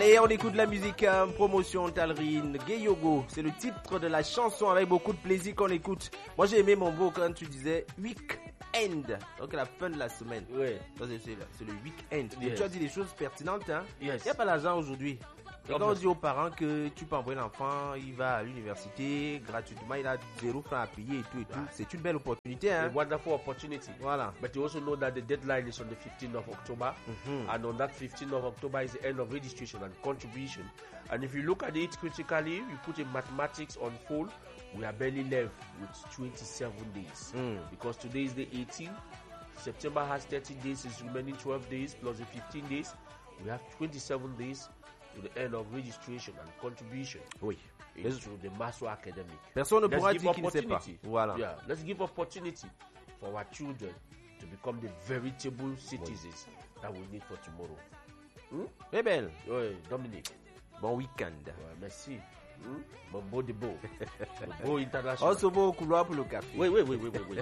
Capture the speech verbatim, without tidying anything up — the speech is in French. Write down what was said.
Allez, on écoute la musique, hein, promotion Talrine, Geyogo, c'est le titre de la chanson avec beaucoup de plaisir qu'on écoute. Moi j'ai aimé mon beau quand tu disais week-end, donc la fin de la semaine. Ouais. Ça, c'est, c'est, c'est le week-end. Yes. Et tu as dit des choses pertinentes, hein. Yes. Il n'y a pas l'argent aujourd'hui. Et Non, quand on mais- dit aux parents que tu peux envoyer l'enfant, il va à l'université gratuitement, il a zéro franc à payer et tout et tout, Ouais. c'est une belle opportunité, A hein. wonderful opportunity. Voilà. But you also know that the deadline is on the fifteenth of October. Mhm. And on that fifteenth of October is the end of registration and contribution. And if you look at it critically, you put in mathematics on full, we are barely left with twenty-seven days. Mm. Because today is the eighteenth. September has thirty days, it's remaining twelve days plus the fifteen days. We have twenty-seven days to the end of registration and contribution Oui. into the Maso Academic. Personne ne Let's pourra give dire qu'il ne sait pas. opportunity. Voilà. Yeah, let's give opportunity for our children to become the veritable citizens that we need for tomorrow. Hmm? Eh belle. Ouais, Dominique. Bon week-end. Ouais, merci. Hmm? Mon beau de beau. Le beau On international. se voit au couloir pour le café. Oui, oui, oui, oui, oui, oui.